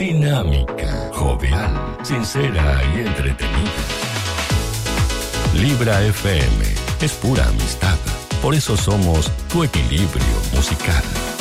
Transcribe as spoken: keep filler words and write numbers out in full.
Dinámica, jovial, sincera y entretenida. Libra F M es pura amistad. Por eso somos tu equilibrio musical.